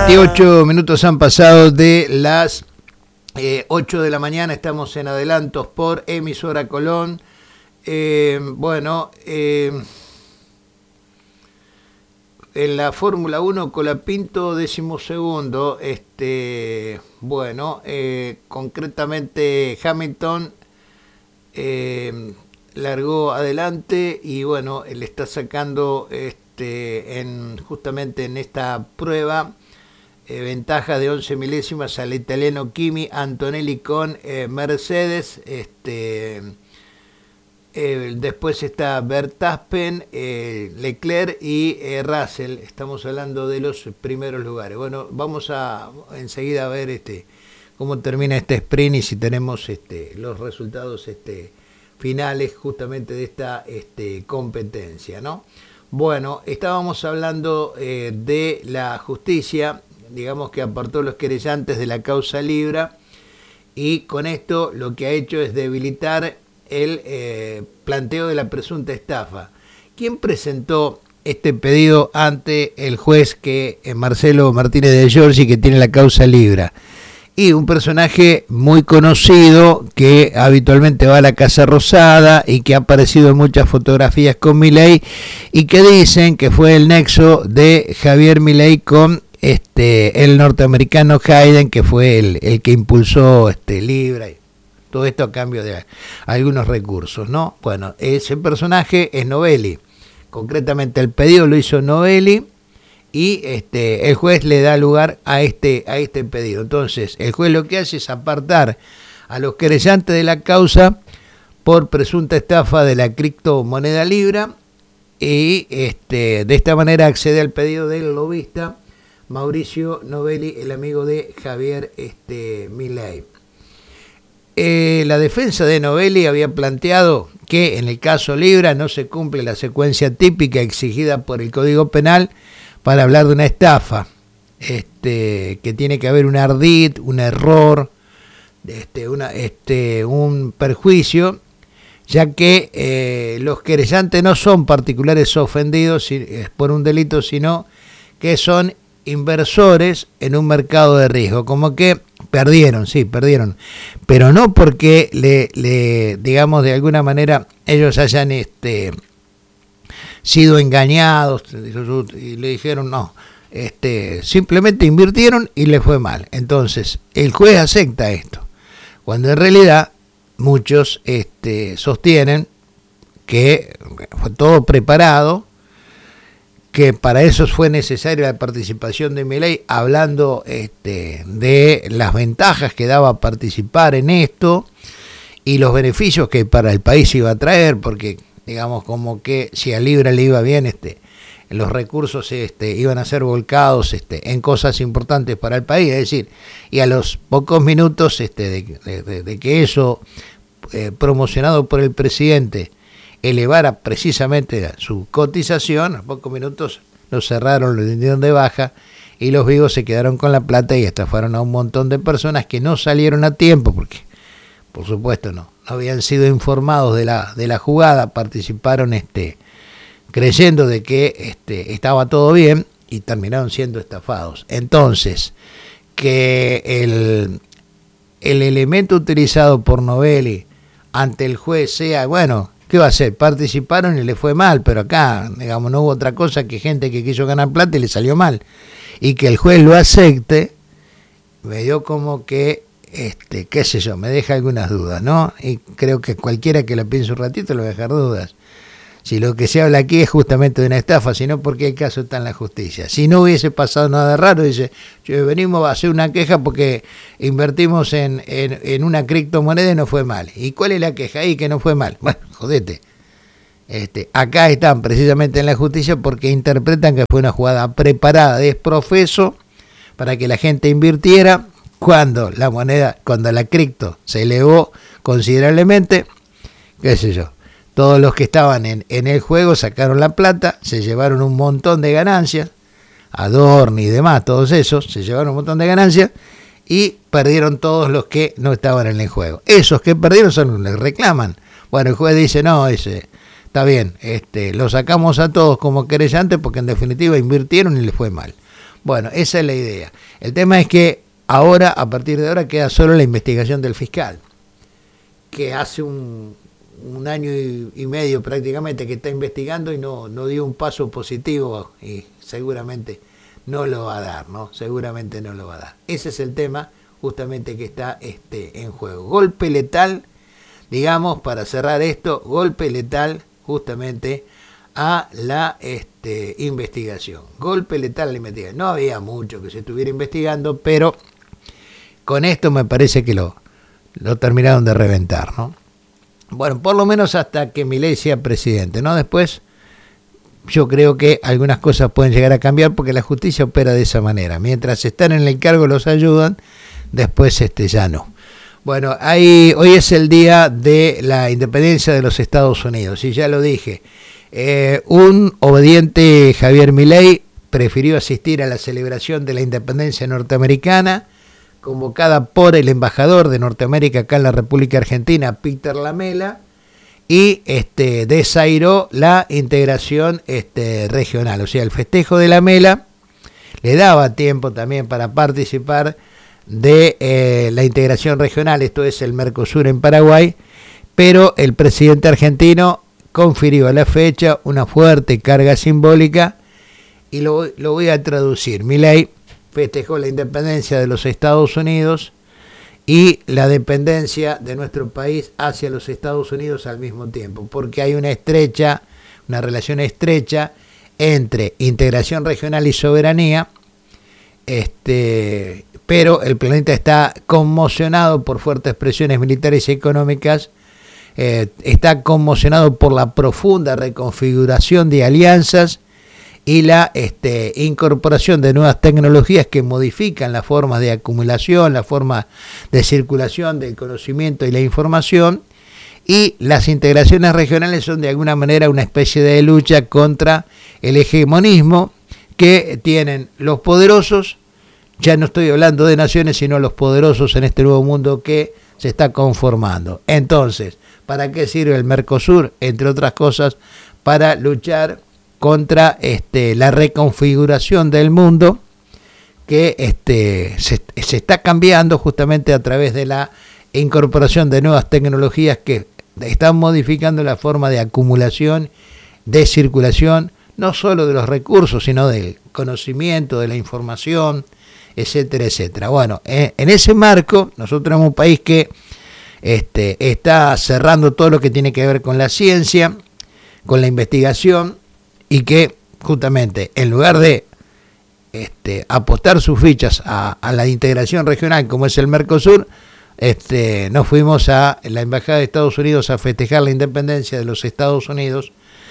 28 minutos han pasado de las 8 de la mañana. Estamos en adelantos por emisora Colón. En la Fórmula 1, Colapinto, 12º. Concretamente Hamilton largó adelante y le está sacando justamente en esta prueba ventaja de 11 milésimas al italiano Kimi Antonelli con Mercedes. Después está Verstappen, Leclerc y Russell. Estamos hablando de los primeros lugares. Bueno, vamos a enseguida a ver cómo termina este sprint y si tenemos los resultados finales justamente de esta competencia, ¿no? Bueno, estábamos hablando de la justicia, digamos que apartó los querellantes de la causa Libra y con esto lo que ha hecho es debilitar el planteo de la presunta estafa. ¿Quién presentó este pedido ante el juez Marcelo Martínez de Giorgi, que tiene la causa Libra? Y un personaje muy conocido que habitualmente va a la Casa Rosada y que ha aparecido en muchas fotografías con Milei y que dicen que fue el nexo de Javier Milei con el norteamericano Hayden, que fue el que impulsó Libra y todo esto a cambio de algunos recursos, ¿no? Bueno, ese personaje es Novelli. Concretamente el pedido lo hizo Novelli. Y el juez le da lugar a este pedido. Entonces, el juez lo que hace es apartar a los querellantes de la causa por presunta estafa de la criptomoneda Libra y de esta manera accede al pedido del lobista Mauricio Novelli, el amigo de Javier Milei. La defensa de Novelli había planteado que en el caso Libra no se cumple la secuencia típica exigida por el Código Penal para hablar de una estafa, que tiene que haber un ardid, un error, un perjuicio, ya que los querellantes no son particulares ofendidos por un delito, sino que son inversores en un mercado de riesgo, como que perdieron, pero no porque digamos de alguna manera ellos hayan sido engañados y le dijeron no, simplemente invirtieron y le fue mal. Entonces el juez acepta esto, cuando en realidad muchos sostienen que fue todo preparado, que para eso fue necesaria la participación de Milei, hablando de las ventajas que daba participar en esto y los beneficios que para el país iba a traer, porque digamos como que si a Libra le iba bien, los recursos iban a ser volcados en cosas importantes para el país, es decir, y a los pocos minutos de que eso, promocionado por el presidente, elevara precisamente su cotización, a los pocos minutos lo cerraron, lo dieron de baja y los vivos se quedaron con la plata y estafaron a un montón de personas que no salieron a tiempo porque, por supuesto, no habían sido informados de la jugada, participaron creyendo de que estaba todo bien y terminaron siendo estafados. Entonces, que el elemento utilizado por Novelli ante el juez sea, bueno, ¿qué va a hacer? Participaron y le fue mal, pero acá, digamos, no hubo otra cosa que gente que quiso ganar plata y le salió mal. Y que el juez lo acepte, me dio como que qué sé yo, me deja algunas dudas, ¿no? Y creo que cualquiera que lo piense un ratito le va a dejar dudas. Si lo que se habla aquí es justamente de una estafa, sino porque el caso está en la justicia. Si no hubiese pasado nada raro, dice, venimos a hacer una queja porque invertimos en una criptomoneda y no fue mal. ¿Y cuál es la queja ahí que no fue mal? Bueno, jodete. Acá están precisamente en la justicia porque interpretan que fue una jugada preparada, desprofeso, para que la gente invirtiera. Cuando la cripto se elevó considerablemente, qué sé yo, todos los que estaban en el juego sacaron la plata, se llevaron un montón de ganancias, Adorni y demás, todos esos, se llevaron un montón de ganancias y perdieron todos los que no estaban en el juego. Esos que perdieron son los que reclaman. Bueno, el juez dice, no, está bien, lo sacamos a todos como querellantes porque en definitiva invirtieron y les fue mal. Bueno, esa es la idea. El tema es que ahora, a partir de ahora, queda solo la investigación del fiscal, que hace un año y medio prácticamente que está investigando y no dio un paso positivo y seguramente no lo va a dar, ¿no? Seguramente no lo va a dar. Ese es el tema justamente que está en juego. Golpe letal, digamos, para cerrar esto, golpe letal justamente a la investigación. Golpe letal a la investigación. No había mucho que se estuviera investigando, pero con esto me parece que lo terminaron de reventar, ¿no? Bueno, por lo menos hasta que Milei sea presidente, ¿no? Después yo creo que algunas cosas pueden llegar a cambiar porque la justicia opera de esa manera. Mientras están en el cargo los ayudan, después ya no. Bueno, hoy es el día de la independencia de los Estados Unidos, y ya lo dije. Un obediente Javier Milei prefirió asistir a la celebración de la independencia norteamericana, convocada por el embajador de Norteamérica acá en la República Argentina, Peter Lamela, y desairó la integración regional. O sea, el festejo de Lamela le daba tiempo también para participar de la integración regional, esto es el Mercosur en Paraguay, pero el presidente argentino confirió a la fecha una fuerte carga simbólica, y lo voy a traducir. Milei festejó la independencia de los Estados Unidos y la dependencia de nuestro país hacia los Estados Unidos al mismo tiempo, porque hay una relación estrecha entre integración regional y soberanía, pero el planeta está conmocionado por fuertes presiones militares y económicas, está conmocionado por la profunda reconfiguración de alianzas y la incorporación de nuevas tecnologías que modifican las formas de acumulación, la forma de circulación del conocimiento y la información, y las integraciones regionales son de alguna manera una especie de lucha contra el hegemonismo que tienen los poderosos. Ya no estoy hablando de naciones, sino los poderosos en este nuevo mundo que se está conformando. Entonces, ¿para qué sirve el Mercosur? Entre otras cosas, para luchar contra la reconfiguración del mundo que se está cambiando justamente a través de la incorporación de nuevas tecnologías que están modificando la forma de acumulación, de circulación, no solo de los recursos, sino del conocimiento, de la información, etcétera, etcétera. Bueno, en ese marco, nosotros tenemos un país que está cerrando todo lo que tiene que ver con la ciencia, con la investigación, y que justamente en lugar de apostar sus fichas a la integración regional como es el Mercosur, nos fuimos a la Embajada de Estados Unidos a festejar la independencia de los Estados Unidos,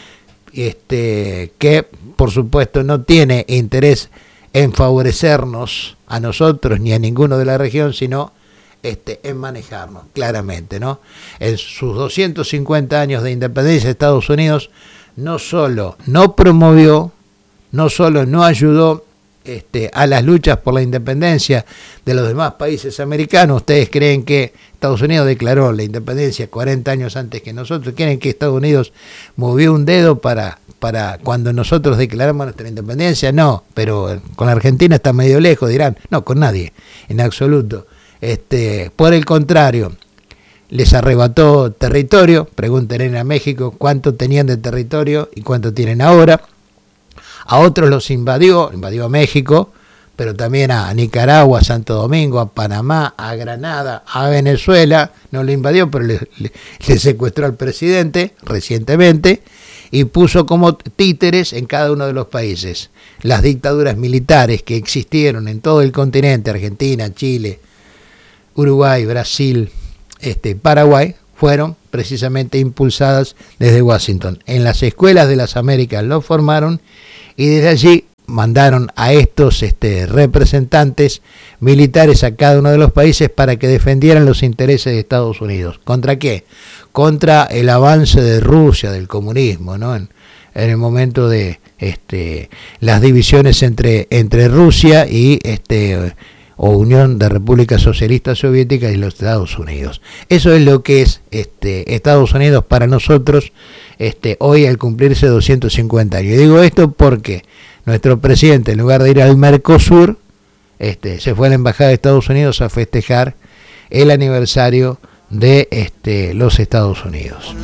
que por supuesto no tiene interés en favorecernos a nosotros ni a ninguno de la región, sino en manejarnos, claramente, ¿no? En sus 250 años de independencia de Estados Unidos, no solo no promovió, no solo no ayudó a las luchas por la independencia de los demás países americanos. Ustedes creen que Estados Unidos declaró la independencia 40 años antes que nosotros. ¿Creen que Estados Unidos movió un dedo para cuando nosotros declaramos nuestra independencia? No, pero con Argentina está medio lejos, dirán. No, con nadie, en absoluto. Por el contrario, les arrebató territorio. Pregúntenle a México cuánto tenían de territorio y cuánto tienen ahora. A otros los invadió a México, pero también a Nicaragua, a Santo Domingo, a Panamá, a Granada, a Venezuela. No lo invadió, pero le secuestró al presidente recientemente y puso como títeres en cada uno de los países. Las dictaduras militares que existieron en todo el continente, Argentina, Chile, Uruguay, Brasil, Paraguay, fueron precisamente impulsadas desde Washington. En las escuelas de las Américas lo formaron y desde allí mandaron a estos representantes militares a cada uno de los países para que defendieran los intereses de Estados Unidos. ¿Contra qué? Contra el avance de Rusia, del comunismo, ¿no? En el momento de las divisiones entre Rusia y o Unión de Repúblicas Socialistas Soviéticas y los Estados Unidos. Eso es lo que es Estados Unidos para nosotros hoy al cumplirse 250 años. Y digo esto porque nuestro presidente, en lugar de ir al Mercosur, se fue a la Embajada de Estados Unidos a festejar el aniversario de los Estados Unidos.